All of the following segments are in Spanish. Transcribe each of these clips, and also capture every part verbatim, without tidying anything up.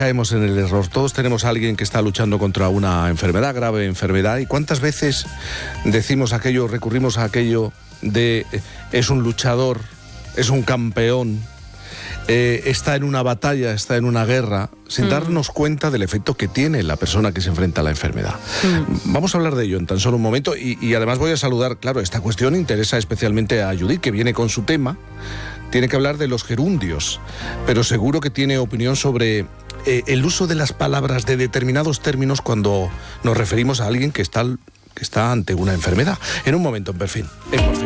Caemos en el error. Todos tenemos a alguien que está luchando contra una enfermedad, grave enfermedad. ¿Y cuántas veces decimos aquello, recurrimos a aquello de es un luchador, es un campeón, eh, está en una batalla, está en una guerra, sin mm. darnos cuenta del efecto que tiene la persona que se enfrenta a la enfermedad? Mm. Vamos a hablar de ello en tan solo un momento y, y además voy a saludar, claro, esta cuestión interesa especialmente a Judith, que viene con su tema. Tiene que hablar de los gerundios, pero seguro que tiene opinión sobre eh, el uso de las palabras de determinados términos cuando nos referimos a alguien que está, que está ante una enfermedad. En un momento, en Perfil. En Perfil.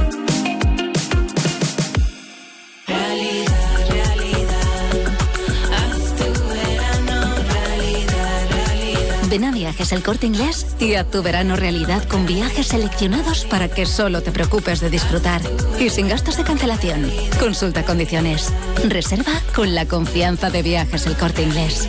Ven a Viajes El Corte Inglés y haz tu verano realidad con viajes seleccionados para que solo te preocupes de disfrutar y sin gastos de cancelación. Consulta condiciones. Reserva con la confianza de Viajes El Corte Inglés.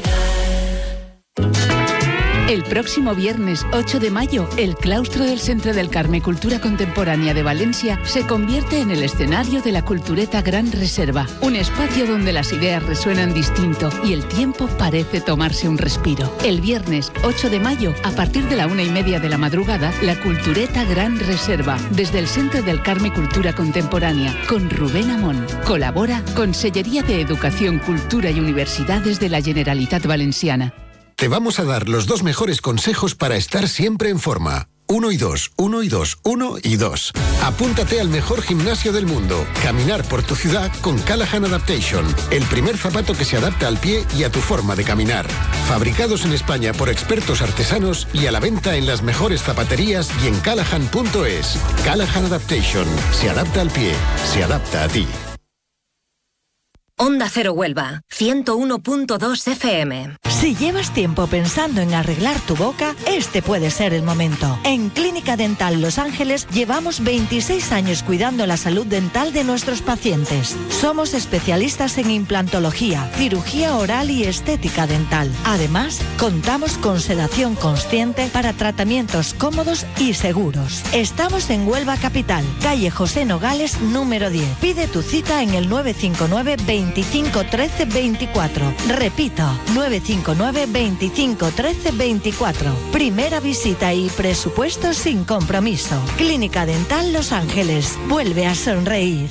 El próximo viernes ocho de mayo, el claustro del Centre del Carme Cultura Contemporánea de Valencia se convierte en el escenario de la Cultureta Gran Reserva, un espacio donde las ideas resuenan distinto y el tiempo parece tomarse un respiro. El viernes ocho de mayo, a partir de la una y media de la madrugada, la Cultureta Gran Reserva, desde el Centre del Carme Cultura Contemporánea, con Rubén Amón. Colabora Consellería de Educación, Cultura y Universidades de la Generalitat Valenciana. Te vamos a dar los dos mejores consejos para estar siempre en forma. Uno y dos, uno y dos, uno y dos. Apúntate al mejor gimnasio del mundo. Caminar por tu ciudad con Callahan Adaptation. El primer zapato que se adapta al pie y a tu forma de caminar. Fabricados en España por expertos artesanos y a la venta en las mejores zapaterías y en callahan punto es. Callahan Adaptation. Se adapta al pie. Se adapta a ti. Onda Cero Huelva, ciento uno punto dos F M. Si llevas tiempo pensando en arreglar tu boca, este puede ser el momento. En Clínica Dental Los Ángeles llevamos veintiséis años cuidando la salud dental de nuestros pacientes. Somos especialistas en implantología, cirugía oral y estética dental. Además, contamos con sedación consciente para tratamientos cómodos y seguros. Estamos en Huelva Capital, calle José Nogales, número diez. Pide tu cita en el nueve cinco nueve, veinticinco, trece, veinticuatro. Repito, nueve cinco nueve, veinticinco, trece, veinticuatro. Primera visita y presupuesto sin compromiso. Clínica Dental Los Ángeles. Vuelve a sonreír.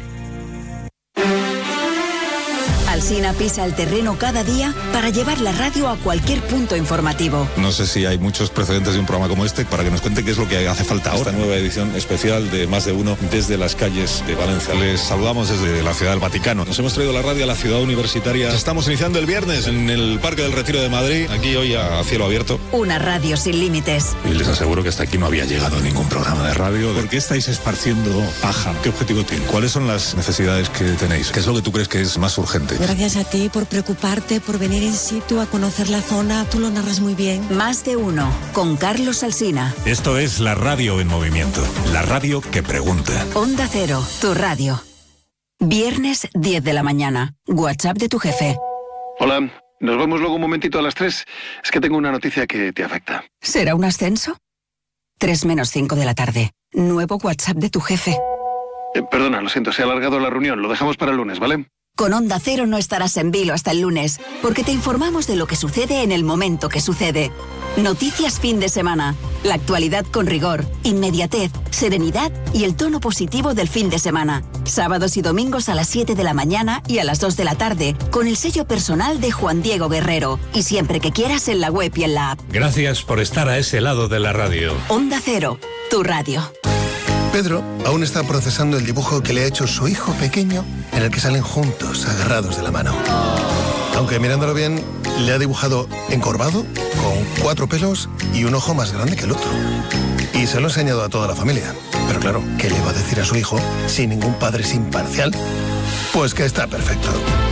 Alsina pisa el terreno cada día para llevar la radio a cualquier punto informativo. No sé si hay muchos precedentes de un programa como este para que nos cuente qué es lo que hace falta ahora. Esta nueva edición especial de Más de Uno desde las calles de Valencia. Les saludamos desde la Ciudad del Vaticano. Nos hemos traído la radio a la ciudad universitaria. Estamos iniciando el viernes en el Parque del Retiro de Madrid, aquí hoy a cielo abierto. Una radio sin límites. Y les aseguro que hasta aquí no había llegado ningún programa de radio. ¿Por qué estáis esparciendo paja? ¿Qué objetivo tiene? ¿Cuáles son las necesidades que tenéis? ¿Qué es lo que tú crees que es más urgente? Gracias a ti por preocuparte, por venir in situ a conocer la zona. Tú lo narras muy bien. Más de Uno, con Carlos Alsina. Esto es la radio en movimiento. La radio que pregunta. Onda Cero, tu radio. Viernes, diez de la mañana. WhatsApp de tu jefe. Hola, nos vemos luego un momentito a las tres. Es que tengo una noticia que te afecta. ¿Será un ascenso? tres menos cinco de la tarde. Nuevo WhatsApp de tu jefe. Eh, perdona, lo siento, se ha alargado la reunión. Lo dejamos para el lunes, ¿vale? Con Onda Cero no estarás en vilo hasta el lunes, porque te informamos de lo que sucede en el momento que sucede. Noticias fin de semana. La actualidad con rigor, inmediatez, serenidad y el tono positivo del fin de semana. Sábados y domingos a las siete de la mañana y a las dos de la tarde, con el sello personal de Juan Diego Guerrero. Y siempre que quieras en la web y en la app. Gracias por estar a ese lado de la radio. Onda Cero, tu radio. Pedro aún está procesando el dibujo que le ha hecho su hijo pequeño, en el que salen juntos, agarrados de la mano. Aunque mirándolo bien, le ha dibujado encorvado, con cuatro pelos y un ojo más grande que el otro. Y se lo ha enseñado a toda la familia. Pero claro, ¿qué le va a decir a su hijo si ningún padre es imparcial? Pues que está perfecto.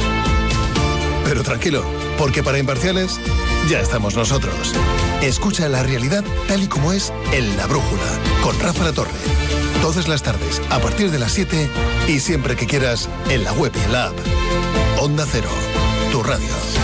Pero tranquilo, porque para imparciales ya estamos nosotros. Escucha la realidad tal y como es en La Brújula, con Rafa La Torre. Todas las tardes, a partir de las siete y siempre que quieras, en la web y en la app. Onda Cero, tu radio.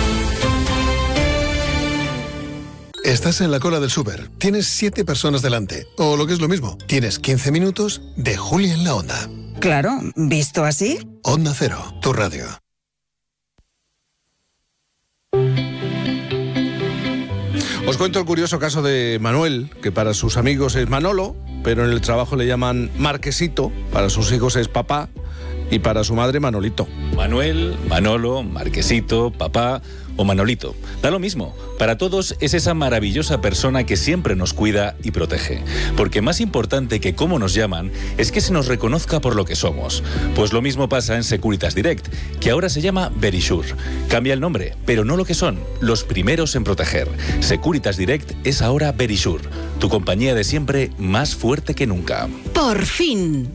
Estás en la cola del súper, tienes siete personas delante, o lo que es lo mismo, tienes quince minutos de Julia en la Onda. Claro, ¿visto así? Onda Cero, tu radio. Os cuento el curioso caso de Manuel, que para sus amigos es Manolo, pero en el trabajo le llaman Marquesito, para sus hijos es papá y para su madre Manolito. Manuel, Manolo, Marquesito, papá o Manolito. Da lo mismo. Para todos es esa maravillosa persona que siempre nos cuida y protege. Porque más importante que cómo nos llaman es que se nos reconozca por lo que somos. Pues lo mismo pasa en Securitas Direct, que ahora se llama Verisure. Cambia el nombre, pero no lo que son, los primeros en proteger. Securitas Direct es ahora Verisure, tu compañía de siempre más fuerte que nunca. Por fin.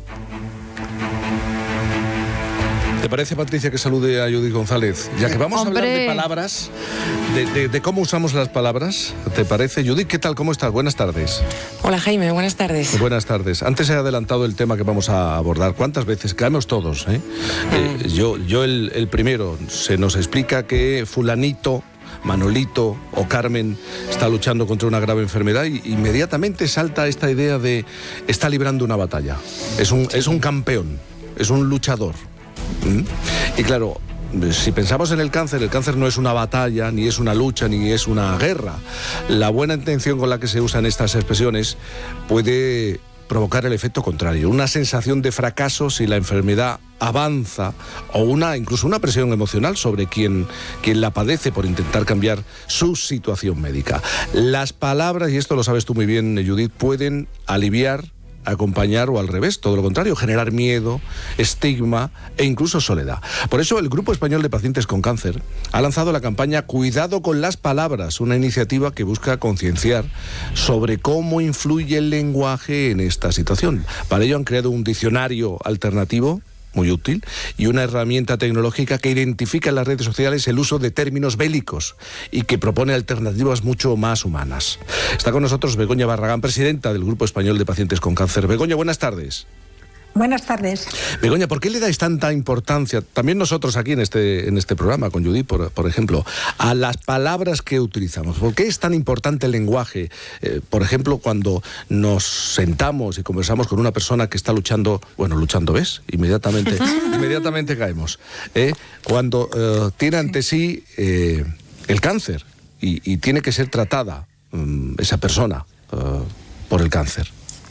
¿Te parece, Patricia, que salude a Judith González? Ya que vamos Hombre. a hablar de palabras, de, de, de cómo usamos las palabras, ¿te parece? Judith, ¿qué tal? ¿Cómo estás? Buenas tardes. Hola, Jaime, buenas tardes. Buenas tardes. Antes he adelantado el tema que vamos a abordar. ¿Cuántas veces? Caemos todos, ¿eh? Mm. eh yo yo el, el primero. Se nos explica que fulanito, Manolito o Carmen está luchando contra una grave enfermedad y inmediatamente salta esta idea de está librando una batalla. Es un, es un campeón, es un luchador. ¿Mm? Y claro, si pensamos en el cáncer, el cáncer no es una batalla, ni es una lucha, ni es una guerra. La buena intención con la que se usan estas expresiones puede provocar el efecto contrario, una sensación de fracaso si la enfermedad avanza o una incluso una presión emocional sobre quien, quien la padece por intentar cambiar su situación médica. Las palabras, y esto lo sabes tú muy bien, Judith, pueden aliviar, acompañar o al revés, todo lo contrario, generar miedo, estigma e incluso soledad. Por eso el Grupo Español de Pacientes con Cáncer ha lanzado la campaña Cuidado con las Palabras, una iniciativa que busca concienciar sobre cómo influye el lenguaje en esta situación. Para ello han creado un diccionario alternativo muy útil, y una herramienta tecnológica que identifica en las redes sociales el uso de términos bélicos y que propone alternativas mucho más humanas. Está con nosotros Begoña Barragán, presidenta del Grupo Español de Pacientes con Cáncer. Begoña, buenas tardes. Buenas tardes. Begoña, ¿por qué le dais tanta importancia, también nosotros aquí en este, en este programa, con Judith, por, por ejemplo, a las palabras que utilizamos? ¿Por qué es tan importante el lenguaje? Eh, por ejemplo, cuando nos sentamos y conversamos con una persona que está luchando, bueno, luchando, ¿ves? Inmediatamente, inmediatamente caemos. ¿eh? Cuando eh, tiene ante sí eh, el cáncer y, y tiene que ser tratada um, esa persona uh, por el cáncer.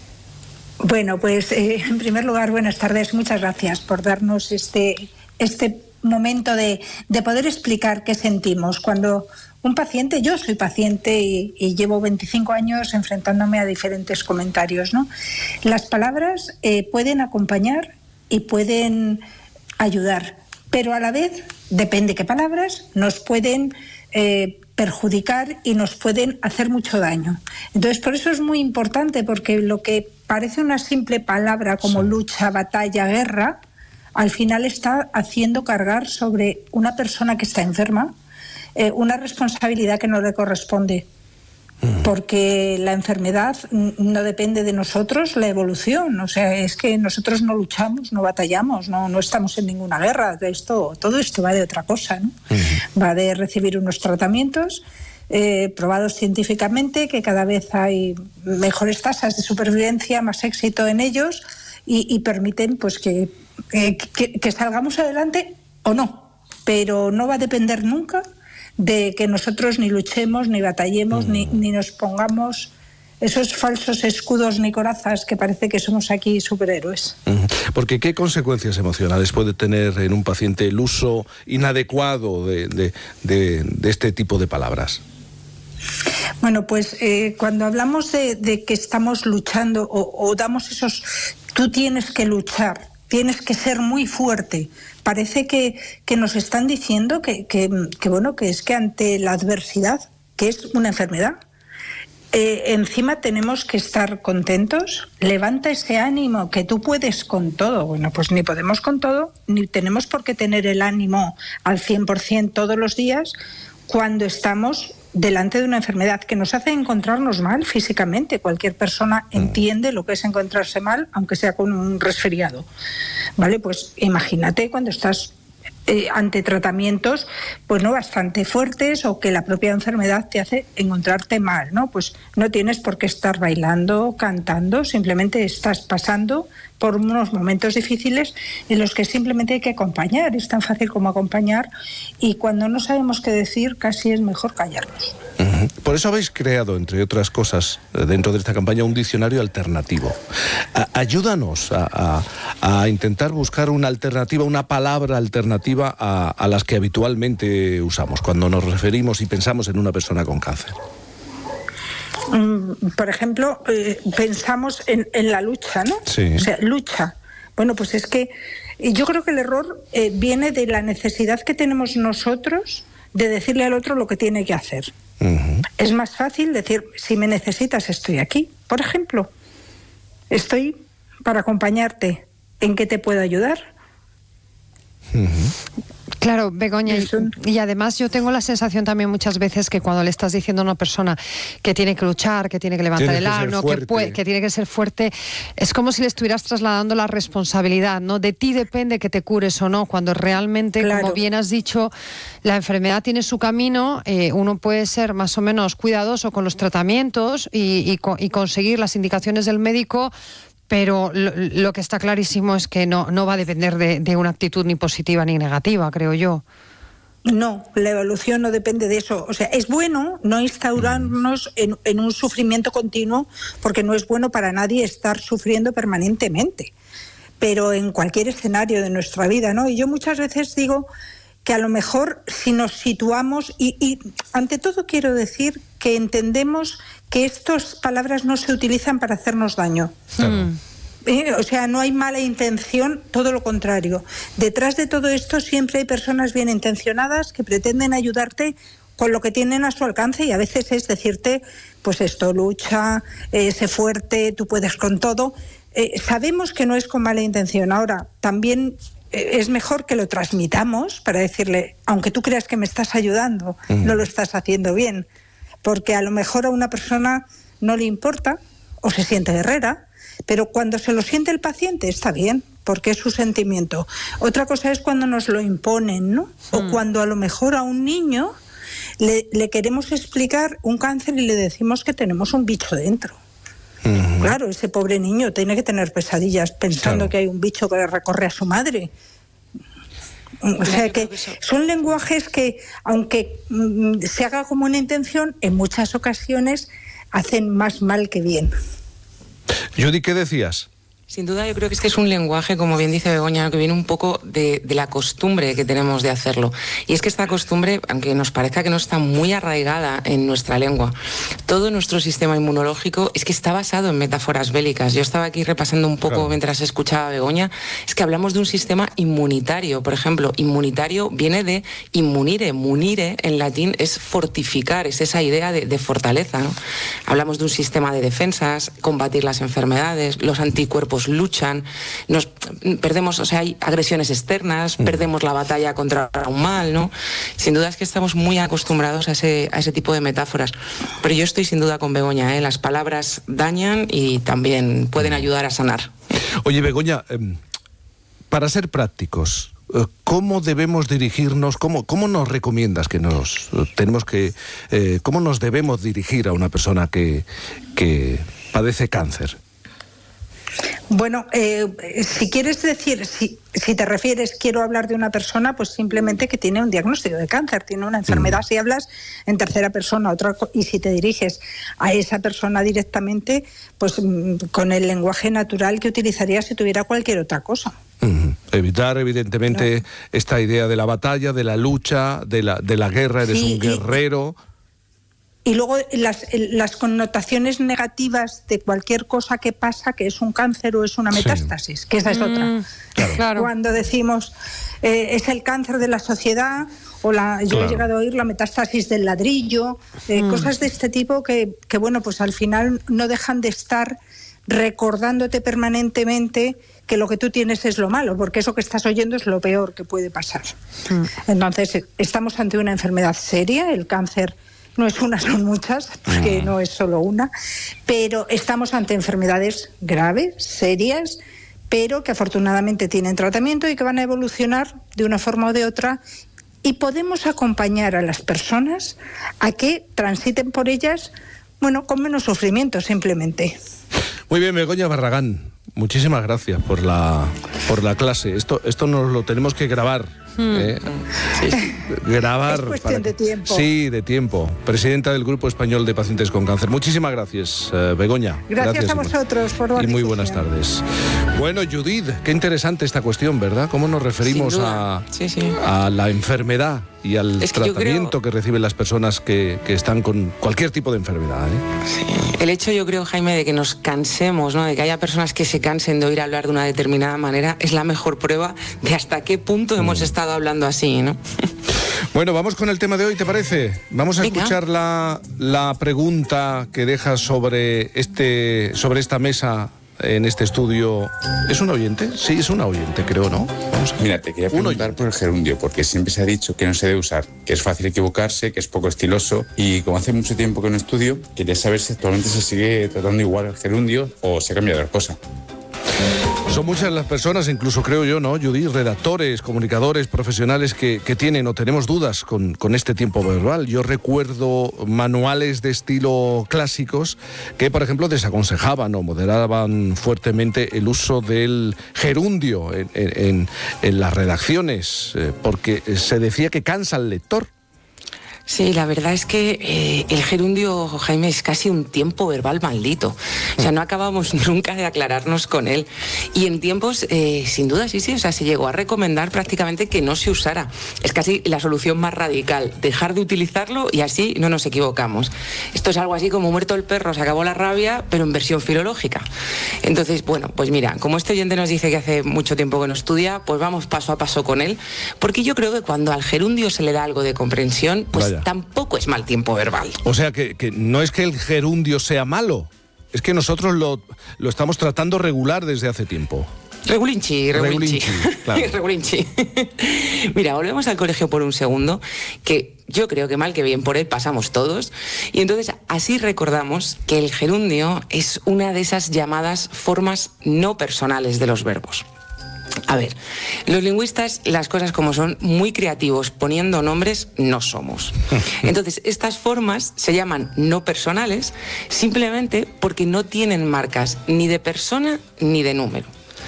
Bueno, pues eh, en primer lugar, buenas tardes. Muchas gracias por darnos este, este momento de, de poder explicar qué sentimos. Cuando un paciente, yo soy paciente y, y llevo veinticinco años enfrentándome a diferentes comentarios, ¿no? Las palabras eh, pueden acompañar y pueden ayudar, pero a la vez, depende qué palabras, nos pueden eh, perjudicar y nos pueden hacer mucho daño. Entonces, por eso es muy importante, porque lo que parece una simple palabra como lucha, batalla, guerra, al final está haciendo cargar sobre una persona que está enferma eh, una responsabilidad que no le corresponde. Porque la enfermedad no depende de nosotros, la evolución. O sea, es que nosotros no luchamos, no batallamos, no, no estamos en ninguna guerra. Esto, todo esto va de otra cosa, ¿no? Uh-huh. Va de recibir unos tratamientos eh, probados científicamente, que cada vez hay mejores tasas de supervivencia, más éxito en ellos y, y permiten pues que, eh, que, que salgamos adelante o no. Pero no va a depender nunca de que nosotros ni luchemos, ni batallemos, mm. ni, ni nos pongamos esos falsos escudos ni corazas que parece que somos aquí superhéroes. Mm. Porque ¿qué consecuencias emocionales puede tener en un paciente el uso inadecuado de, de, de, de este tipo de palabras? Bueno, pues eh, cuando hablamos de, de que estamos luchando o, o damos esos... Tú tienes que luchar, tienes que ser muy fuerte. Parece que, que nos están diciendo que, que, que, bueno, que es que ante la adversidad, que es una enfermedad, eh, encima tenemos que estar contentos. Levanta ese ánimo, que tú puedes con todo. Bueno, pues ni podemos con todo, ni tenemos por qué tener el ánimo al cien por ciento todos los días cuando estamos delante de una enfermedad que nos hace encontrarnos mal físicamente. Cualquier persona entiende lo que es encontrarse mal, aunque sea con un resfriado. ¿Vale? Pues imagínate cuando estás eh, ante tratamientos pues no bastante fuertes o que la propia enfermedad te hace encontrarte mal, ¿no? Pues no tienes por qué estar bailando, cantando, simplemente estás pasando por unos momentos difíciles en los que simplemente hay que acompañar. Es tan fácil como acompañar, y cuando no sabemos qué decir casi es mejor callarnos. Uh-huh. Por eso habéis creado, entre otras cosas, dentro de esta campaña, un diccionario alternativo. A- ayúdanos a, a, a intentar buscar una alternativa, una palabra alternativa a, a las que habitualmente usamos cuando nos referimos y pensamos en una persona con cáncer. Por ejemplo, eh, pensamos en, en la lucha, ¿no? Sí. O sea, lucha. Bueno, pues es que yo creo que el error eh, viene de la necesidad que tenemos nosotros de decirle al otro lo que tiene que hacer. Uh-huh. Es más fácil decir, si me necesitas, estoy aquí. Por ejemplo, estoy para acompañarte. ¿En qué te puedo ayudar? Uh-huh. Claro, Begoña, y, y además yo tengo la sensación también muchas veces que cuando le estás diciendo a una persona que tiene que luchar, que tiene que levantar Tiene el que ser ano, que, fuerte. puede, que tiene que ser fuerte, es como si le estuvieras trasladando la responsabilidad, ¿no? De ti depende que te cures o no, cuando realmente, Claro. como bien has dicho, la enfermedad tiene su camino, eh, uno puede ser más o menos cuidadoso con los tratamientos y, y, co- y conseguir las indicaciones del médico. Pero lo, lo que está clarísimo es que no, no va a depender de, de una actitud ni positiva ni negativa, creo yo. No, la evolución no depende de eso. O sea, es bueno no instaurarnos en, en un sufrimiento continuo, porque no es bueno para nadie estar sufriendo permanentemente. Pero en cualquier escenario de nuestra vida, ¿no? Y yo muchas veces digo que a lo mejor si nos situamos, y, y ante todo quiero decir que entendemos que estas palabras no se utilizan para hacernos daño. Claro. Eh, o sea, no hay mala intención, todo lo contrario. Detrás de todo esto siempre hay personas bien intencionadas que pretenden ayudarte con lo que tienen a su alcance, y a veces es decirte, pues esto, lucha, eh, sé fuerte, tú puedes con todo. Eh, sabemos que no es con mala intención. Ahora, también eh, es mejor que lo transmitamos para decirle, aunque tú creas que me estás ayudando, mm. no lo estás haciendo bien. Porque a lo mejor a una persona no le importa o se siente guerrera, pero cuando se lo siente el paciente está bien, porque es su sentimiento. Otra cosa es cuando nos lo imponen, ¿no? Mm. O cuando a lo mejor a un niño le, le queremos explicar un cáncer y le decimos que tenemos un bicho dentro. Mm. Claro, ese pobre niño tiene que tener pesadillas pensando claro. que hay un bicho que le recorre a su madre. O sea que son lenguajes que, aunque mm, se haga como una intención, en muchas ocasiones hacen más mal que bien. Judy, ¿qué decías? Sin duda yo creo que es que es un lenguaje, como bien dice Begoña, que viene un poco de, de la costumbre que tenemos de hacerlo. Y es que esta costumbre, aunque nos parezca que no está muy arraigada en nuestra lengua, todo nuestro sistema inmunológico es que está basado en metáforas bélicas. Yo estaba aquí repasando un poco claro. mientras escuchaba a Begoña, es que hablamos de un sistema inmunitario. Por ejemplo, inmunitario viene de immunire, munire en latín es fortificar, es esa idea de, de fortaleza, ¿no? Hablamos de un sistema de defensas, combatir las enfermedades, los anticuerpos luchan, nos perdemos, o sea, hay agresiones externas, mm. perdemos la batalla contra un mal, ¿no? Sin duda es que estamos muy acostumbrados a ese, a ese tipo de metáforas. Pero yo estoy sin duda con Begoña, ¿eh? Las palabras dañan y también pueden ayudar a sanar. Oye, Begoña, eh, para ser prácticos, ¿cómo debemos dirigirnos? ¿Cómo, cómo nos recomiendas que nos tenemos que, eh, cómo nos debemos dirigir a una persona que, que padece cáncer? Bueno, eh, si quieres decir, si, si te refieres, quiero hablar de una persona, pues simplemente que tiene un diagnóstico de cáncer, tiene una enfermedad, mm. si hablas en tercera persona, otra, y si te diriges a esa persona directamente, pues con el lenguaje natural que utilizaría si tuviera cualquier otra cosa. Mm. Evitar, evidentemente, no. esta idea de la batalla, de la lucha, de la, de la guerra, eres sí, un guerrero... Y, Y luego las, las connotaciones negativas de cualquier cosa que pasa, que es un cáncer o es una metástasis, sí. que esa es otra. Mm, claro. Cuando decimos eh, es el cáncer de la sociedad, o la, yo claro. he llegado a oír la metástasis del ladrillo, eh, mm. cosas de este tipo que, que, bueno, pues al final no dejan de estar recordándote permanentemente que lo que tú tienes es lo malo, porque eso que estás oyendo es lo peor que puede pasar. Mm. Entonces, estamos ante una enfermedad seria, el cáncer... No es una, son muchas, porque no es solo una, pero estamos ante enfermedades graves, serias, pero que afortunadamente tienen tratamiento y que van a evolucionar de una forma o de otra, y podemos acompañar a las personas a que transiten por ellas, bueno, con menos sufrimiento simplemente. Muy bien, Begoña Barragán, muchísimas gracias por la, por la clase. Esto, esto nos lo tenemos que grabar. ¿eh? Sí. grabar. Es cuestión para... de tiempo. Sí, de tiempo. Presidenta del Grupo Español de Pacientes con Cáncer. Muchísimas gracias, eh, Begoña. Gracias, gracias a vosotros por la Y muy buenas tardes. Bueno, Judith, qué interesante esta cuestión, ¿verdad? ¿Cómo nos referimos a, sí, sí. a la enfermedad y al es que tratamiento creo... que reciben las personas que, que están con cualquier tipo de enfermedad, ¿eh? Sí. El hecho, yo creo, Jaime, de que nos cansemos, ¿no? De que haya personas que se cansen de oír hablar de una determinada manera, es la mejor prueba de hasta qué punto mm. hemos estado hablando así, ¿no? Bueno, vamos con el tema de hoy, ¿te parece? Vamos a Venga. escuchar la, la pregunta que dejas sobre, este, sobre esta mesa en este estudio. ¿Es un oyente? Sí, es un oyente, creo, ¿no? Vamos a... Mira, te quería preguntar por el gerundio, porque siempre se ha dicho que no se debe usar, que es fácil equivocarse, que es poco estiloso, y como hace mucho tiempo que no estudio, quería saber si actualmente se sigue tratando igual el gerundio o se ha cambiado la cosa. Son muchas las personas, incluso creo yo, ¿no, Judith? Redactores, comunicadores, profesionales que, que tienen o tenemos dudas con, con este tiempo verbal. Yo recuerdo manuales de estilo clásicos que, por ejemplo, desaconsejaban o moderaban fuertemente el uso del gerundio en, en, en las redacciones, eh, porque se decía que cansa al lector. Sí, la verdad es que eh, el gerundio, Jaime, es casi un tiempo verbal maldito. O sea, no acabamos nunca de aclararnos con él. Y en tiempos, eh, sin duda, sí, sí, o sea, se llegó a recomendar prácticamente que no se usara. Es casi la solución más radical, dejar de utilizarlo y así no nos equivocamos. Esto es algo así como muerto el perro, se acabó la rabia, pero en versión filológica. Entonces, bueno, pues mira, como este oyente nos dice que hace mucho tiempo que no estudia, pues vamos paso a paso con él, porque yo creo que cuando al gerundio se le da algo de comprensión, pues Vaya. tampoco es mal tiempo verbal. O sea, que, que no es que el gerundio sea malo, es que nosotros lo, lo estamos tratando regular desde hace tiempo. Regulinchi, regulinchi. Regulinchi, claro. regulinchi. Mira, volvemos al colegio por un segundo, que yo creo que mal que bien por él pasamos todos, y entonces así recordamos que el gerundio es una de esas llamadas formas no personales de los verbos. A ver, los lingüistas, las cosas como son, muy creativos, poniendo nombres, no somos. Entonces, estas formas se llaman no personales simplemente porque no tienen marcas ni de persona ni de número.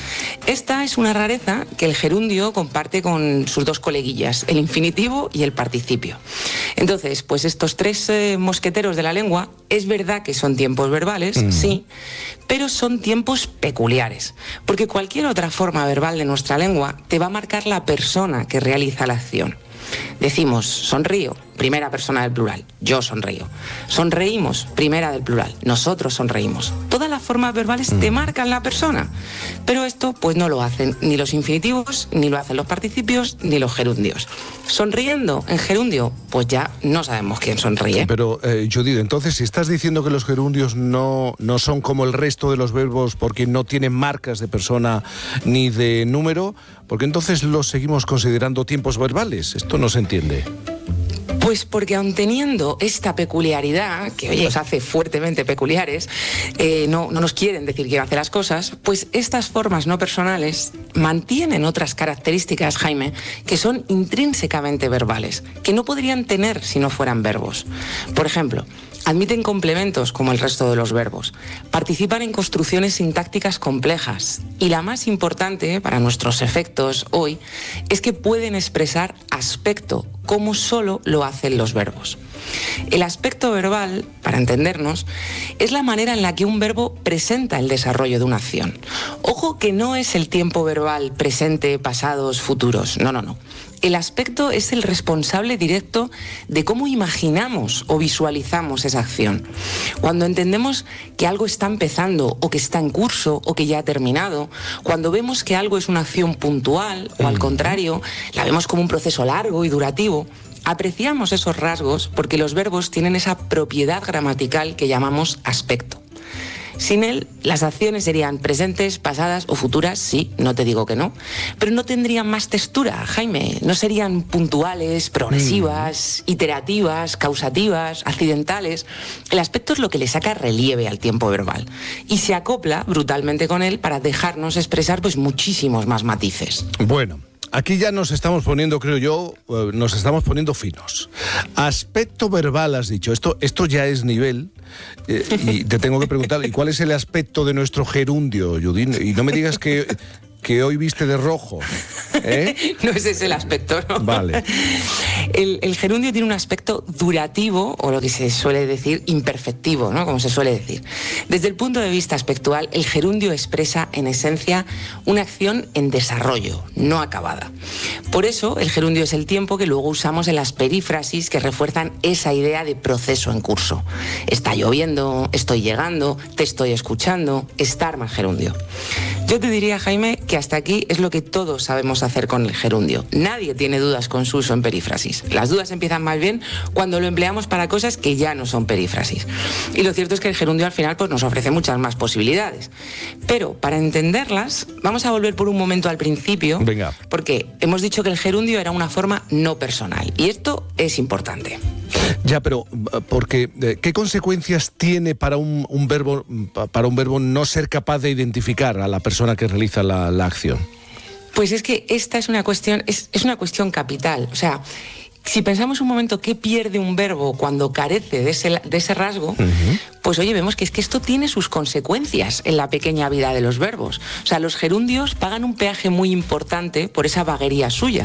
Esta es una rareza que el gerundio comparte con sus dos coleguillas, el infinitivo y el participio. Entonces, pues estos tres eh, mosqueteros de la lengua, es verdad que son tiempos verbales, mm. sí, pero son tiempos peculiares, porque cualquier otra forma verbal de nuestra lengua te va a marcar la persona que realiza la acción. Decimos sonrío, primera persona del plural, yo sonrío. Sonreímos, primera del plural, nosotros sonreímos. Todas las formas verbales mm. te marcan la persona, pero esto pues no lo hacen ni los infinitivos, ni lo hacen los participios, ni los gerundios. Sonriendo en gerundio, pues ya no sabemos quién sonríe. Pero, eh, Judith, entonces, si estás diciendo que los gerundios no, no son como el resto de los verbos porque no tienen marcas de persona ni de número, ¿por qué entonces los seguimos considerando tiempos verbales? Esto no se entiende. Pues porque aun teniendo esta peculiaridad, que oye, nos hace fuertemente peculiares, eh, no, no nos quieren decir quién hace las cosas, pues estas formas no personales mantienen otras características, Jaime, que son intrínsecamente verbales, que no podrían tener si no fueran verbos. Por ejemplo, admiten complementos como el resto de los verbos, participan en construcciones sintácticas complejas y la más importante para nuestros efectos hoy es que pueden expresar aspecto como solo lo hacen los verbos. El aspecto verbal, para entendernos, es la manera en la que un verbo presenta el desarrollo de una acción. Ojo que no es el tiempo verbal presente, pasados, futuros, no, no, no. El aspecto es el responsable directo de cómo imaginamos o visualizamos esa acción. Cuando entendemos que algo está empezando o que está en curso o que ya ha terminado, cuando vemos que algo es una acción puntual o al contrario, la vemos como un proceso largo y durativo, apreciamos esos rasgos porque los verbos tienen esa propiedad gramatical que llamamos aspecto. Sin él, las acciones serían presentes, pasadas o futuras, sí, no te digo que no, pero no tendrían más textura, Jaime. No serían puntuales, progresivas, mm. iterativas, causativas, accidentales. El aspecto es lo que le saca relieve al tiempo verbal y se acopla brutalmente con él para dejarnos expresar pues muchísimos más matices. Bueno. Aquí ya nos estamos poniendo, creo yo, nos estamos poniendo finos. Aspecto verbal, has dicho. Esto, esto ya es nivel. Eh, y te tengo que preguntar, ¿y cuál es el aspecto de nuestro gerundio, Judith? Y no me digas que que hoy viste de rojo. ¿Eh? No ese es el aspecto, ¿no? Vale. El, el gerundio tiene un aspecto durativo, o lo que se suele decir imperfectivo, ¿no? Como se suele decir. Desde el punto de vista aspectual, el gerundio expresa en esencia una acción en desarrollo, no acabada. Por eso, el gerundio es el tiempo que luego usamos en las perífrasis que refuerzan esa idea de proceso en curso. Está lloviendo, estoy llegando, te estoy escuchando, estar más gerundio. Yo te diría, Jaime, que hasta aquí es lo que todos sabemos hacer con el gerundio. Nadie tiene dudas con su uso en perífrasis. Las dudas empiezan más bien cuando lo empleamos para cosas que ya no son perífrasis. Y lo cierto es que el gerundio al final pues, nos ofrece muchas más posibilidades. Pero para entenderlas, vamos a volver por un momento al principio. Venga. Porque hemos dicho que el gerundio era una forma no personal. Y esto es importante. Ya, pero porque ¿qué consecuencias tiene para un, un verbo para un verbo no ser capaz de identificar a la persona que realiza la, la acción? Pues es que esta es una cuestión, es, es una cuestión capital. O sea, si pensamos un momento qué pierde un verbo cuando carece de ese, de ese rasgo, uh-huh. pues oye, vemos que es que esto tiene sus consecuencias en la pequeña vida de los verbos. O sea, los gerundios pagan un peaje muy importante por esa vaguería suya.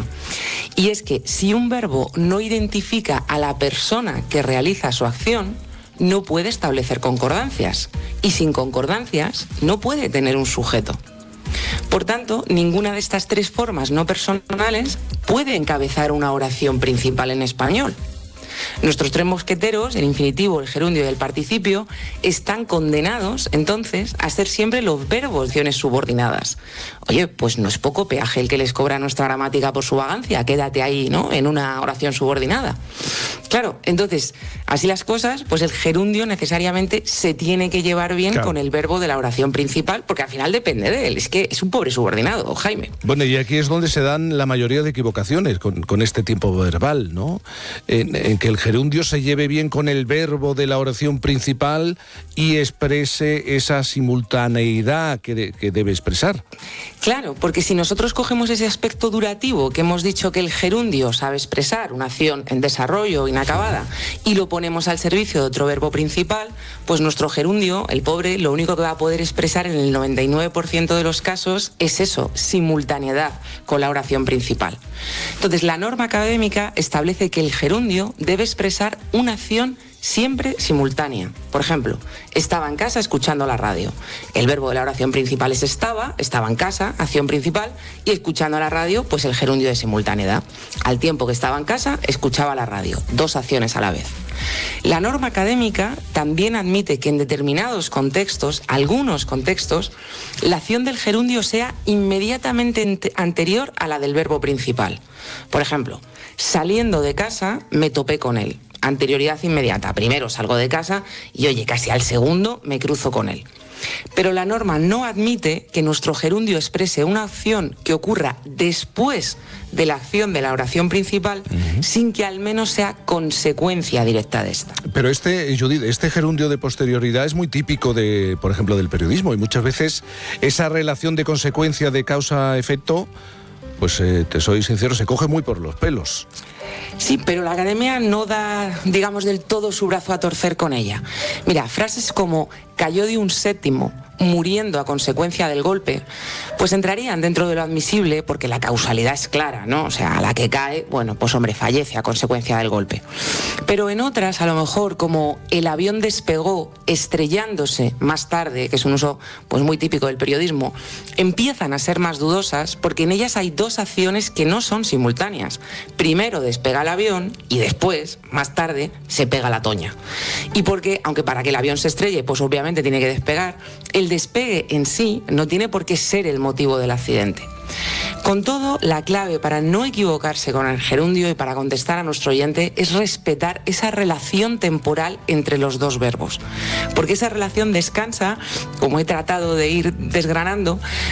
Y es que si un verbo no identifica a la persona que realiza su acción, no puede establecer concordancias. Y sin concordancias no puede tener un sujeto. Por tanto, ninguna de estas tres formas no personales puede encabezar una oración principal en español. Nuestros tres mosqueteros, el infinitivo, el gerundio y el participio, están condenados, entonces, a ser siempre los verbos de acciones subordinadas. Oye, pues no es poco peaje el que les cobra nuestra gramática por su vagancia. Quédate ahí, ¿no?, en una oración subordinada. Claro, entonces, así las cosas, pues el gerundio necesariamente se tiene que llevar bien claro. con el verbo de la oración principal, porque al final depende de él. Es que es un pobre subordinado, Jaime. Bueno, y aquí es donde se dan la mayoría de equivocaciones con, con este tiempo verbal, ¿no? En, en que el gerundio se lleve bien con el verbo de la oración principal y exprese esa simultaneidad que, de, que debe expresar. Claro, porque si nosotros cogemos ese aspecto durativo que hemos dicho que el gerundio sabe expresar, una acción en desarrollo inacabada, y lo ponemos al servicio de otro verbo principal, pues nuestro gerundio, el pobre, lo único que va a poder expresar en el noventa y nueve por ciento de los casos es eso, simultaneidad con la oración principal. Entonces, la norma académica establece que el gerundio debe expresar una acción siempre simultánea. Por ejemplo, estaba en casa escuchando la radio. El verbo de la oración principal es estaba, estaba en casa, acción principal, y escuchando la radio, pues el gerundio de simultaneidad. Al tiempo que estaba en casa, escuchaba la radio. Dos acciones a la vez. La norma académica también admite que en determinados contextos, algunos contextos, la acción del gerundio sea inmediatamente anterior a la del verbo principal. Por ejemplo, saliendo de casa, me topé con él. Anterioridad inmediata. Primero salgo de casa y, oye, casi al segundo me cruzo con él. Pero la norma no admite que nuestro gerundio exprese una acción que ocurra después de la acción de la oración principal, uh-huh. sin que al menos sea consecuencia directa de esta. Pero este, Judith, este gerundio de posterioridad es muy típico de, por ejemplo, del periodismo, y muchas veces esa relación de consecuencia de causa-efecto, pues eh, te soy sincero, se coge muy por los pelos. Sí, pero la academia no da, digamos, del todo su brazo a torcer con ella. Mira, frases como cayó de un séptimo, muriendo a consecuencia del golpe, pues entrarían dentro de lo admisible porque la causalidad es clara, ¿no? O sea, a la que cae, bueno, pues hombre, fallece a consecuencia del golpe. Pero en otras, a lo mejor, como el avión despegó estrellándose más tarde, que es un uso pues muy típico del periodismo, empiezan a ser más dudosas porque en ellas hay dos acciones que no son simultáneas. Primero despega el avión y después, más tarde, se pega la toña. Y porque, aunque para que el avión se estrelle, pues obviamente tiene que despegar, el despegue en sí no tiene por qué ser el motivo del accidente. Con todo, la clave para no equivocarse con el gerundio y para contestar a nuestro oyente es respetar esa relación temporal entre los dos verbos. Porque esa relación descansa, como he tratado de ir desgranando,